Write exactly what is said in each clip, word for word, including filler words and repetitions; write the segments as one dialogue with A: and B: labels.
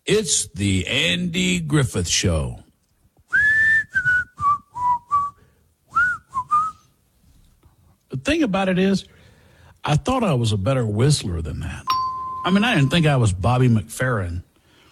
A: It's the Andy Griffith Show. The thing about it is, I thought I was a better whistler than that. I mean, I didn't think I was Bobby McFerrin.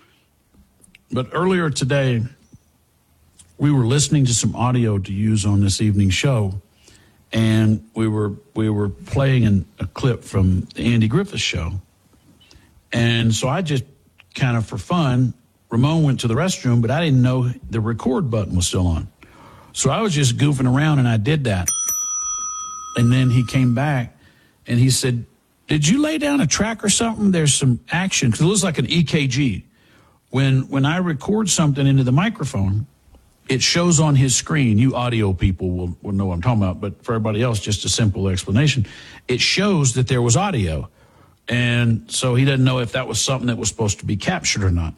A: But earlier today, we were listening to some audio to use on this evening's show, and we were we were playing an, a clip from the Andy Griffith Show. And so I just kind of for fun, Ramon went to the restroom, but I didn't know the record button was still on. So I was just goofing around, and I did that. And then he came back, and he said, did you lay down a track or something? There's some action, because it looks like an E K G. When when I record something into the microphone, it shows on his screen. You audio people will, will know what I'm talking about, but for everybody else, just a simple explanation. It shows that there was audio. And so he doesn't know if that was something that was supposed to be captured or not.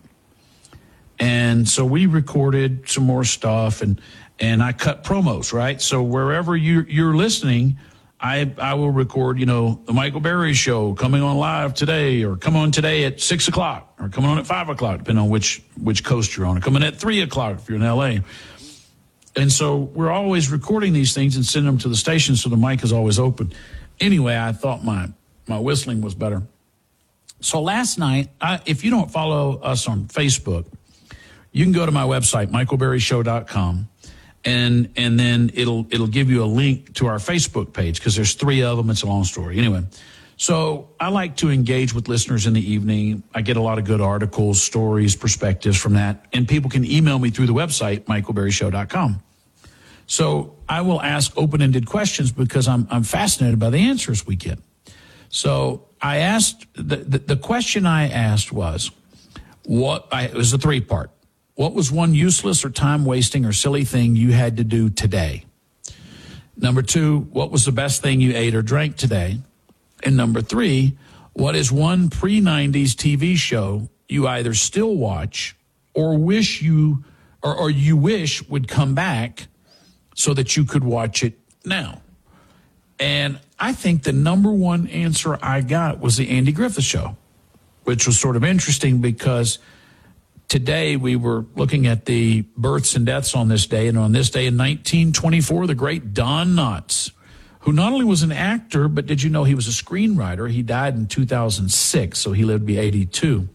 A: And so we recorded some more stuff, and and I cut promos, right? So wherever you, you're listening, I I will record, you know, the Michael Berry Show coming on live today, or come on today at six o'clock, or coming on at five o'clock, depending on which which coast you're on, or coming at three o'clock if you're in L A. And so we're always recording these things and sending them to the station, so the mic is always open. Anyway, I thought my my whistling was better. So last night, I, if you don't follow us on Facebook, you can go to my website, michael berry show dot com. And and then it'll it'll give you a link to our Facebook page, because there's three of them. It's a long story. Anyway, so I like to engage with listeners in the evening. I get a lot of good articles, stories, perspectives from that. And people can email me through the website, michael berry show dot com. So I will ask open-ended questions because I'm I'm fascinated by the answers we get. So I asked, the, the, the question I asked was, what, I, it was a three-part. What was one useless or time-wasting or silly thing you had to do today? Number two, what was the best thing you ate or drank today? And number three, what is one pre-nineties T V show you either still watch or wish you or, or you wish would come back so that you could watch it now? And I think the number one answer I got was the Andy Griffith Show, which was sort of interesting because today we were looking at the births and deaths on this day, and on this day in nineteen twenty-four, the great Don Knotts, who not only was an actor, but did you know he was a screenwriter? He died in two thousand six, so he lived to be eighty-two.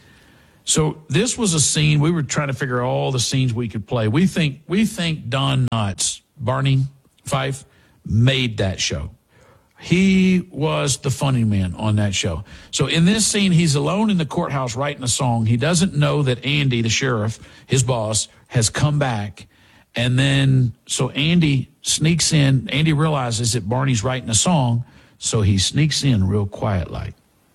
A: So this was a scene, we were trying to figure out all the scenes we could play. We think we think Don Knotts, Barney Fife, made that show. He was the funny man on that show. So in this scene, he's alone in the courthouse writing a song. He doesn't know that Andy, the sheriff, his boss, has come back. And then, so Andy sneaks in. Andy realizes that Barney's writing a song, so he sneaks in real quiet like.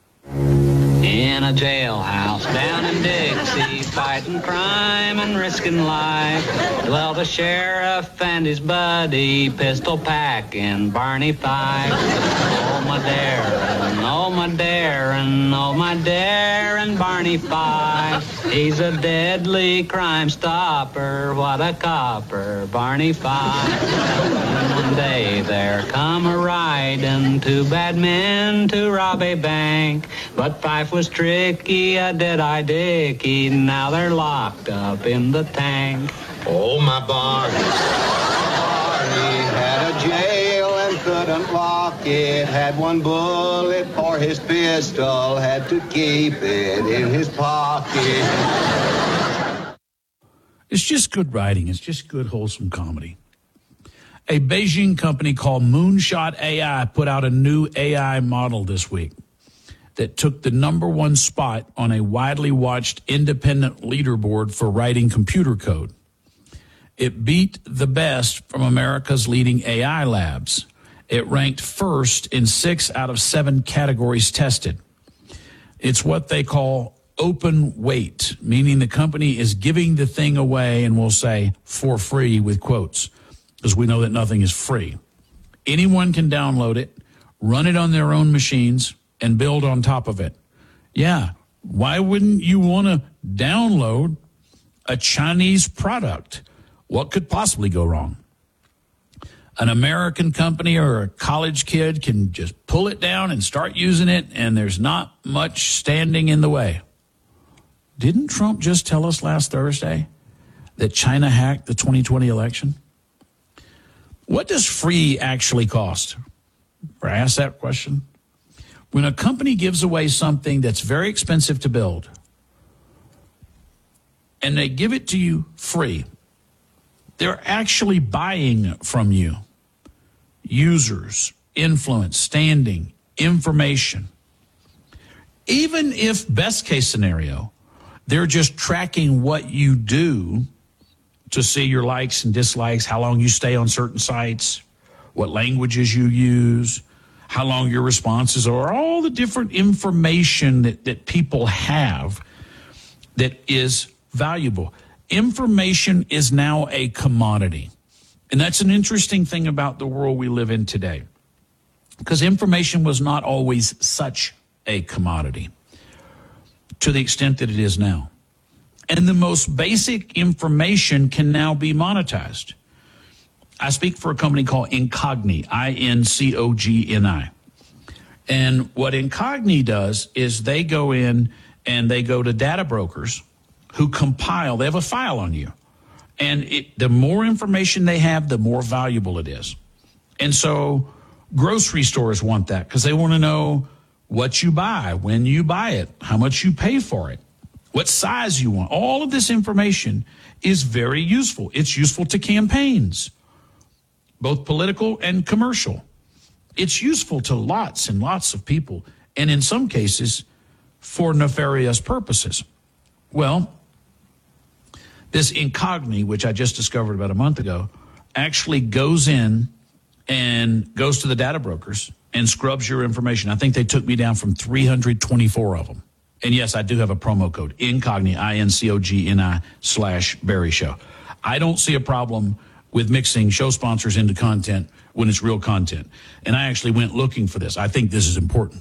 B: In a jailhouse down in Dixie, fighting crime and risking life, dwelt a sheriff and his buddy, pistol packing Barney Fife. Oh, my Darrin', oh, my Darrin', oh, my Darrin', Barney Fife. He's a deadly crime stopper, what a copper, Barney Fife. And one day there come a riding two bad men to rob a bank, but Fife was tricky, a dead-eye Dickie, now they're locked up in the tank.
C: Oh, my Barney, Barney had a jail and couldn't lock it, had one bullet for his pistol, had to keep it in his pocket.
A: It's just good writing. It's just good, wholesome comedy. A Beijing company called Moonshot A I put out a new A I model this week that took the number one spot on a widely watched independent leaderboard for writing computer code. It beat the best from America's leading A I labs. It ranked first in six out of seven categories tested. It's what they call open weight, meaning the company is giving the thing away, and we'll say for free with quotes, because we know that nothing is free. Anyone can download it, run it on their own machines, and build on top of it. Yeah, why wouldn't you want to download a Chinese product? What could possibly go wrong? An American company or a college kid can just pull it down and start using it, and there's not much standing in the way. Didn't Trump just tell us last Thursday that China hacked the twenty twenty election? What does free actually cost? Or ask that question. When a company gives away something that's very expensive to build and they give it to you free, they're actually buying from you users, influence, standing, information. Even if, best case scenario, they're just tracking what you do to see your likes and dislikes, how long you stay on certain sites, what languages you use, how long your responses are, all the different information that, that people have that is valuable. Information is now a commodity. And that's an interesting thing about the world we live in today, because information was not always such a commodity to the extent that it is now. And the most basic information can now be monetized. I speak for a company called Incogni, I N C O G N I. And what Incogni does is they go in and they go to data brokers who compile, they have a file on you. And it, the more information they have, the more valuable it is. And so grocery stores want that because they want to know what you buy, when you buy it, how much you pay for it, what size you want. All of this information is very useful. It's useful to campaigns, both political and commercial. It's useful to lots and lots of people, and in some cases, for nefarious purposes. Well, this Incogni, which I just discovered about a month ago, actually goes in and goes to the data brokers and scrubs your information. I think they took me down from three hundred twenty-four of them. And yes, I do have a promo code, Incogni, I N C O G N I slash Barry Show. I don't see a problem with mixing show sponsors into content when it's real content. And I actually went looking for this. I think this is important.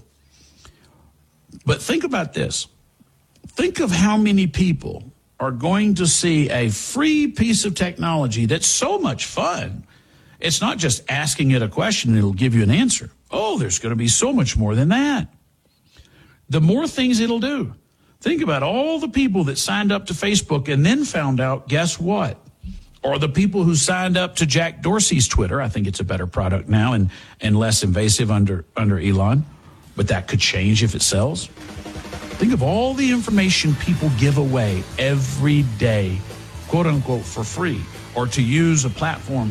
A: But think about this. Think of how many people are going to see a free piece of technology that's so much fun. It's not just asking it a question and it'll give you an answer. Oh, there's going to be so much more than that. The more things it'll do. Think about all the people that signed up to Facebook and then found out, guess what? Or the people who signed up to Jack Dorsey's Twitter. I think it's a better product now and, and less invasive under, under Elon. But that could change if it sells. Think of all the information people give away every day, quote unquote, for free, or to use a platform